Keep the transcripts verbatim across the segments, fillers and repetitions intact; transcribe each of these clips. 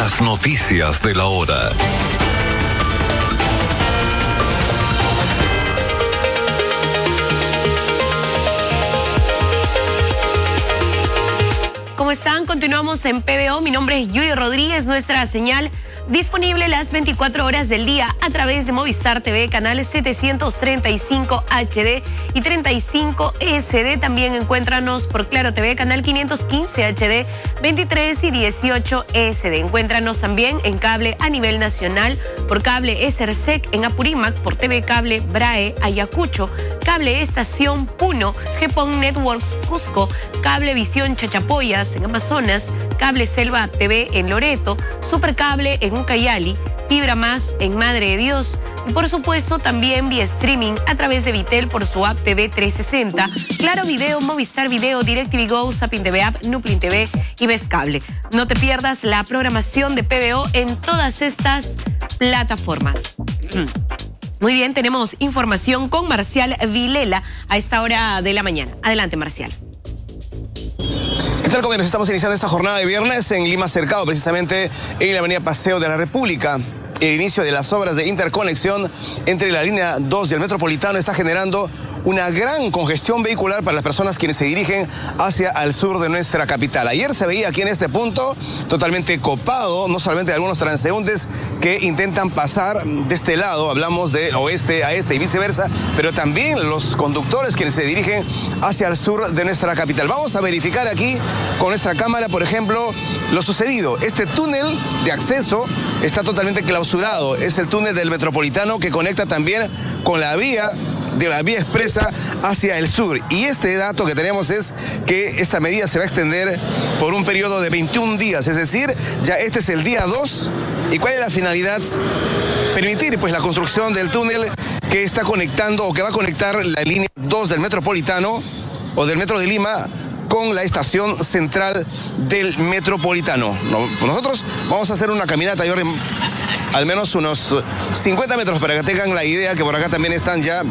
Las noticias de la hora. ¿Cómo están? Continuamos en P B O. Mi nombre es Yuyo Rodríguez. Nuestra señal disponible las veinticuatro horas del día a través de Movistar T V, canales setecientos treinta y cinco H D y treinta y cinco S D. También encuéntranos por Claro T V, canal quinientos quince H D, veintitrés y dieciocho S D. Encuéntranos también en cable a nivel nacional por cable Esersec en Apurímac, por T V Cable Brae Ayacucho, cable Estación Puno, Gepón Networks Cusco, cable Visión Chachapoyas en Amazonas, cable Selva T V en Loreto, Supercable en Ucayali, Fibra Más en Madre de Dios y por supuesto también vía streaming a través de Vitel por su app T V trescientos sesenta, Claro Video, Movistar Video, DirecTV Go, Zapping T V App, Nuplin T V y Ves Cable. No te pierdas la programación de P B O en todas estas plataformas. Muy bien, tenemos información con Marcial Vilela a esta hora de la mañana. Adelante, Marcial. ¿Qué tal, compañeros? Estamos iniciando esta jornada de viernes en Lima Cercado, precisamente en la avenida Paseo de la República. El inicio de las obras de interconexión entre la línea dos y el Metropolitano está generando una gran congestión vehicular para las personas quienes se dirigen hacia el sur de nuestra capital. Ayer se veía aquí en este punto totalmente copado, no solamente de algunos transeúntes que intentan pasar de este lado, hablamos de oeste a este y viceversa, pero también los conductores quienes se dirigen hacia el sur de nuestra capital. Vamos a verificar aquí con nuestra cámara, por ejemplo, lo sucedido. Este túnel de acceso está totalmente clausurado. Es el túnel del Metropolitano que conecta también con la vía de la vía expresa hacia el sur. Y este dato que tenemos es que esta medida se va a extender por un periodo de veintiún días, es decir, ya este es el día dos. ¿Y cuál es la finalidad? Permitir pues la construcción del túnel que está conectando o que va a conectar la línea dos del Metropolitano o del Metro de Lima con la estación central del Metropolitano. Nosotros vamos a hacer una caminata y ahora al menos unos cincuenta metros para que tengan la idea que por acá también están ya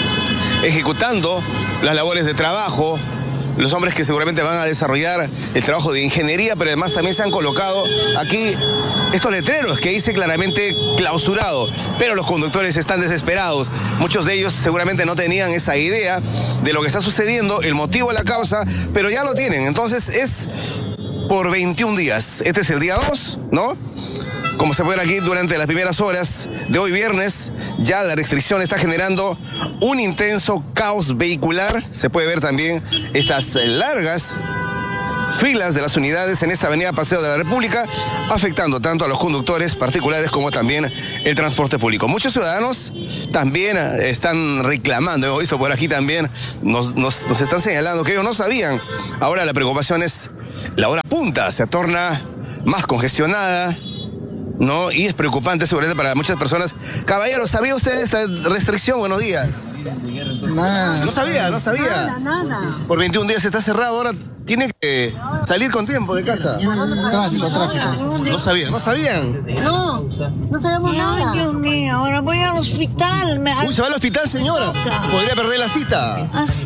ejecutando las labores de trabajo, los hombres que seguramente van a desarrollar el trabajo de ingeniería, pero además también se han colocado aquí estos letreros que dice claramente clausurado, pero los conductores están desesperados. Muchos de ellos seguramente no tenían esa idea de lo que está sucediendo, el motivo de la causa, pero ya lo tienen. Entonces es por veintiún días. Este es el día dos, ¿no? Como se puede ver aquí, durante las primeras horas de hoy viernes, ya la restricción está generando un intenso caos vehicular. Se puede ver también estas largas filas de las unidades en esta avenida Paseo de la República, afectando tanto a los conductores particulares como también el transporte público. Muchos ciudadanos también están reclamando, hemos visto por aquí también, nos, nos, nos están señalando que ellos no sabían. Ahora la preocupación es la hora punta, se torna más congestionada, ¿no? Y es preocupante seguramente para muchas personas. Caballero, ¿sabía usted de esta restricción? Buenos días. Nada. No sabía, no sabía. Nada, nada. Por veintiún días está cerrado, ahora tiene que salir con tiempo de casa. Tráfico, tráfico. No sabían, no sabían. No, no sabemos nada. Dios mío, ahora voy al hospital. Me, Uy, se va al hospital, señora. Podría perder la cita. Ah, sí.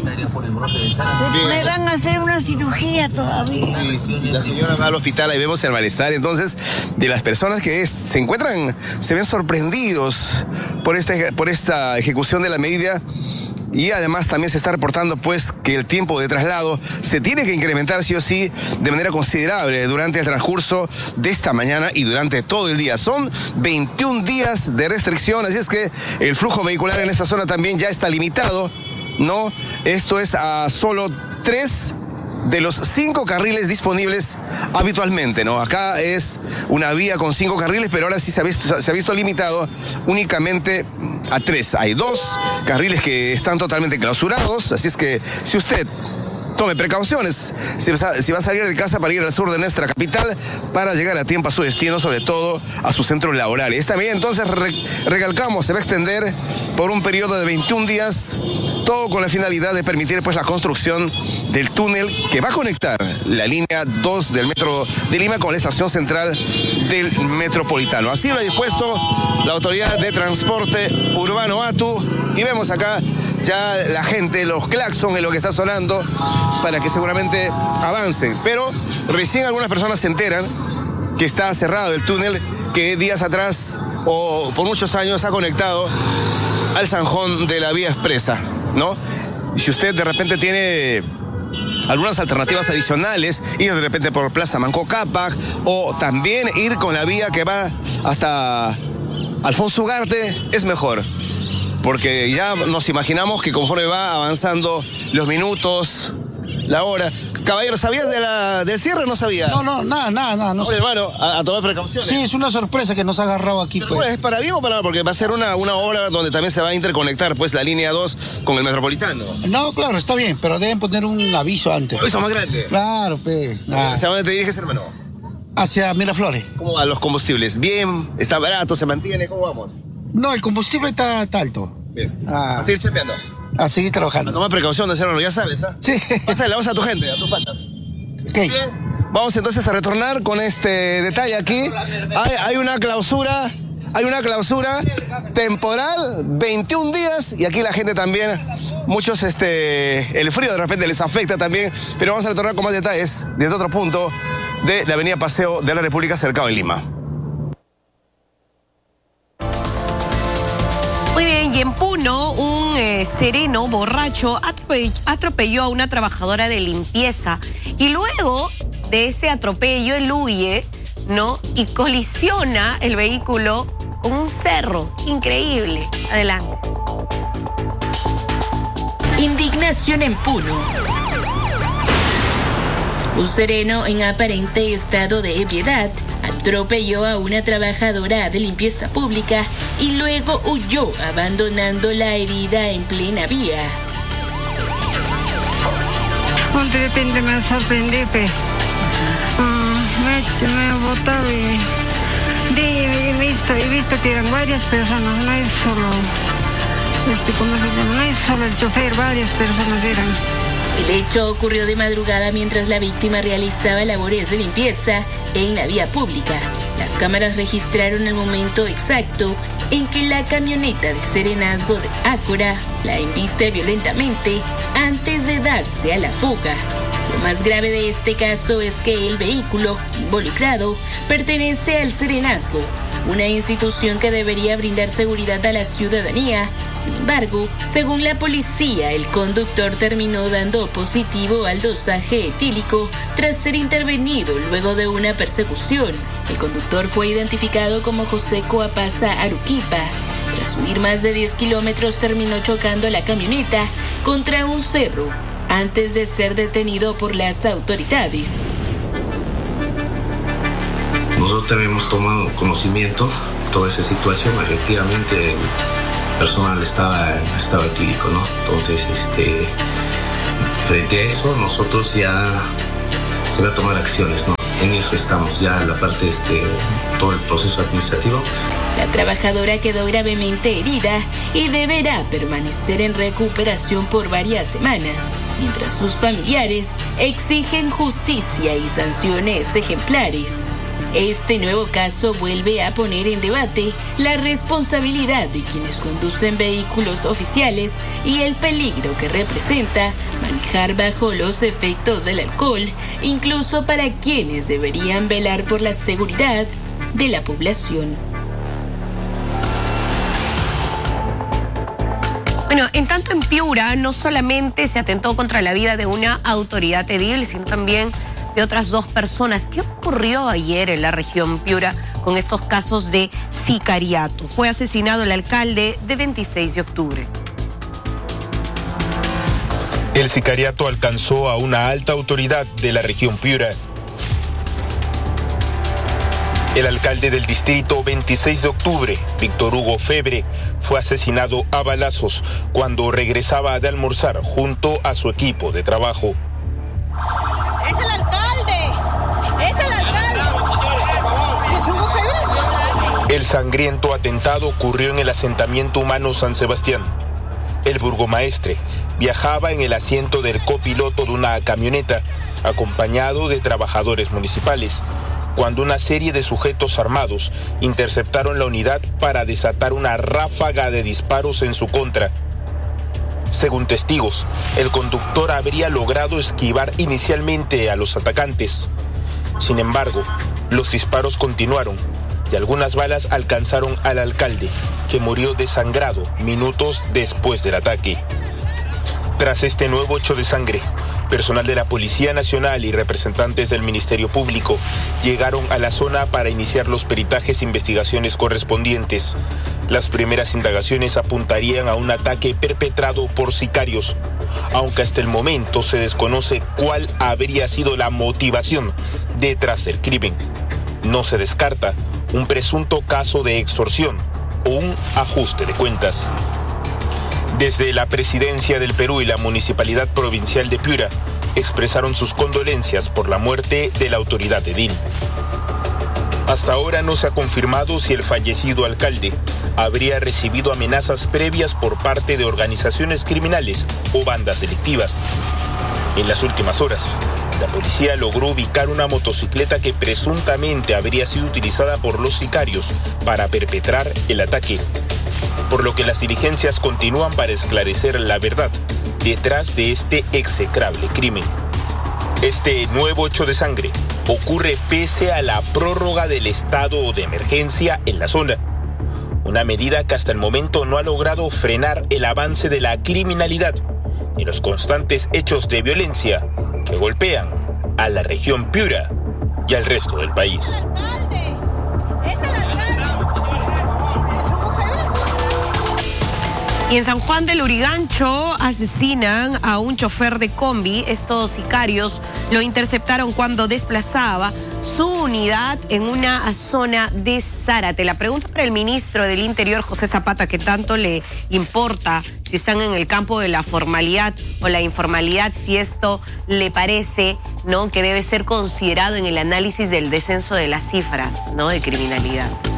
Me van a hacer una cirugía todavía. Sí, la señora va al hospital, ahí vemos el malestar. Entonces, de las personas que es, se encuentran, se ven sorprendidos por esta, por esta ejecución de la medida. Y además también se está reportando pues que el tiempo de traslado se tiene que incrementar sí o sí de manera considerable durante el transcurso de esta mañana y durante todo el día. Son veintiún días de restricción, así es que el flujo vehicular en esta zona también ya está limitado, ¿no? Esto es a solo tres de los cinco carriles disponibles habitualmente, ¿no? Acá es una vía con cinco carriles, pero ahora sí se ha visto, se ha visto limitado únicamente a tres. Hay dos carriles que están totalmente clausurados, así es que si usted tome precauciones si va a salir de casa para ir al sur de nuestra capital para llegar a tiempo a su destino, sobre todo a su centro laboral. Esta medida entonces, recalcamos, se va a extender por un periodo de veintiún días, todo con la finalidad de permitir pues la construcción del túnel que va a conectar la línea dos del Metro de Lima con la estación central del Metropolitano. Así lo ha dispuesto la Autoridad de Transporte Urbano A T U, y vemos acá ya la gente, los claxon es lo que está sonando para que seguramente avancen. Pero recién algunas personas se enteran que está cerrado el túnel que días atrás o por muchos años ha conectado al zanjón de la vía expresa, ¿no? Y si usted de repente tiene algunas alternativas adicionales, ir de repente por Plaza Manco Cápac o también ir con la vía que va hasta Alfonso Ugarte, es mejor. Porque ya nos imaginamos que conforme va avanzando los minutos, la hora. Caballero, ¿sabías de la, del cierre o no sabía? No, no, nada, nada, nada. No. Oye, hermano, a, a tomar precauciones. Sí, es una sorpresa que nos ha agarrado aquí, pues. ¿Es para bien o para mal? Porque va a ser una, una obra donde también se va a interconectar, pues, la línea dos con el Metropolitano. No, claro, está bien, pero deben poner un aviso antes. ¿Un aviso más grande? Claro, pues. Ah. ¿Hacia dónde te diriges, hermano? Hacia Miraflores. ¿Cómo van los combustibles? ¿Bien? ¿Está barato? ¿Se mantiene? ¿Cómo vamos? No, el combustible está, está alto. Bien. Ah. ¿A seguir chambeando? A seguir trabajando. A tomar precaución, hermano, ya sabes, ¿ah? Sí. Pásale la voz a tu gente, a tus patas. Okay. Bien. Vamos entonces a retornar con este detalle aquí. Hay, hay una clausura, hay una clausura temporal, veintiún días, y aquí la gente también, muchos, este, el frío de repente les afecta también, pero vamos a retornar con más detalles desde otro punto de la avenida Paseo de la República, cercado de Lima. Muy bien, y en Puno, un eh, sereno borracho atrope- atropelló a una trabajadora de limpieza y luego de ese atropello él huye, ¿no? Y colisiona el vehículo con un cerro. Increíble. Adelante. Indignación en Puno. Un sereno en aparente estado de ebriedad atropelló a una trabajadora de limpieza pública y luego huyó, abandonando la herida en plena vía. De repente me sorprendí, pues. Uh, me, me he botado y, y he, visto, he visto que eran varias personas, no es solo, este, ¿cómo se llama? No es solo el chofer, varias personas eran. El hecho ocurrió de madrugada mientras la víctima realizaba labores de limpieza en la vía pública. Las cámaras registraron el momento exacto en que la camioneta de serenazgo de Ácora la embiste violentamente antes de darse a la fuga. Lo más grave de este caso es que el vehículo involucrado pertenece al serenazgo, una institución que debería brindar seguridad a la ciudadanía. Sin embargo, según la policía, el conductor terminó dando positivo al dosaje etílico tras ser intervenido luego de una persecución. El conductor fue identificado como José Coapasa Aruquipa. Tras huir más de diez kilómetros, terminó chocando la camioneta contra un cerro antes de ser detenido por las autoridades. Nosotros también hemos tomado conocimiento de toda esa situación. Efectivamente, el personal estaba en estado etílico, ¿no? Entonces, este, frente a eso, nosotros ya se va a tomar acciones, ¿no? En eso estamos, ya la parte, este, todo el proceso administrativo. La trabajadora quedó gravemente herida y deberá permanecer en recuperación por varias semanas, mientras sus familiares exigen justicia y sanciones ejemplares. Este nuevo caso vuelve a poner en debate la responsabilidad de quienes conducen vehículos oficiales y el peligro que representa manejar bajo los efectos del alcohol, incluso para quienes deberían velar por la seguridad de la población. Bueno, en tanto en Piura no solamente se atentó contra la vida de una autoridad edil, sino también de otras dos personas. ¿Qué ocurrió ayer en la región Piura con estos casos de sicariato? Fue asesinado el alcalde de veintiséis de octubre. El sicariato alcanzó a una alta autoridad de la región Piura. El alcalde del distrito veintiséis de octubre, Víctor Hugo Febre, fue asesinado a balazos cuando regresaba de almorzar junto a su equipo de trabajo. ¡Es el alcalde! ¡Es el alcalde! ¿Es Hugo Febre? El sangriento atentado ocurrió en el asentamiento humano San Sebastián. El burgomaestre viajaba en el asiento del copiloto de una camioneta, acompañado de trabajadores municipales, cuando una serie de sujetos armados interceptaron la unidad para desatar una ráfaga de disparos en su contra. Según testigos, el conductor habría logrado esquivar inicialmente a los atacantes. Sin embargo, los disparos continuaron y algunas balas alcanzaron al alcalde, que murió desangrado minutos después del ataque. Tras este nuevo hecho de sangre, personal de la Policía Nacional y representantes del Ministerio Público llegaron a la zona para iniciar los peritajes e investigaciones correspondientes. Las primeras indagaciones apuntarían a un ataque perpetrado por sicarios, aunque hasta el momento se desconoce cuál habría sido la motivación detrás del crimen. No se descarta un presunto caso de extorsión o un ajuste de cuentas. Desde la Presidencia del Perú y la Municipalidad Provincial de Piura expresaron sus condolencias por la muerte de la autoridad edil. Hasta ahora no se ha confirmado si el fallecido alcalde habría recibido amenazas previas por parte de organizaciones criminales o bandas delictivas. En las últimas horas, la policía logró ubicar una motocicleta que presuntamente habría sido utilizada por los sicarios para perpetrar el ataque, por lo que las diligencias continúan para esclarecer la verdad detrás de este execrable crimen. Este nuevo hecho de sangre ocurre pese a la prórroga del estado de emergencia en la zona, una medida que hasta el momento no ha logrado frenar el avance de la criminalidad y los constantes hechos de violencia que golpean a la región Piura y al resto del país. Y en San Juan del Lurigancho asesinan a un chofer de combi. Estos sicarios lo interceptaron cuando desplazaba su unidad en una zona de Zárate. La pregunta para el ministro del Interior, José Zapata, que tanto le importa si están en el campo de la formalidad o la informalidad, si esto le parece, ¿no?, que debe ser considerado en el análisis del descenso de las cifras, ¿no?, de criminalidad.